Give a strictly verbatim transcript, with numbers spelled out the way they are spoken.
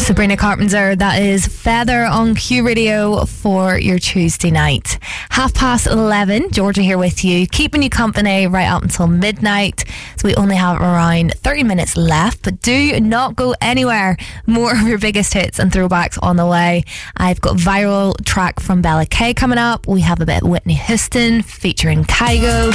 Sabrina Carpenter, that is Feather on Q Radio for your Tuesday night. Half past eleven, Georgia here with you, keeping you company right up until midnight. So we only have around thirty minutes left, but do not go anywhere. More of your biggest hits and throwbacks on the way. I've got viral track from Bella K coming up. We have a bit of Whitney Houston featuring Kygo.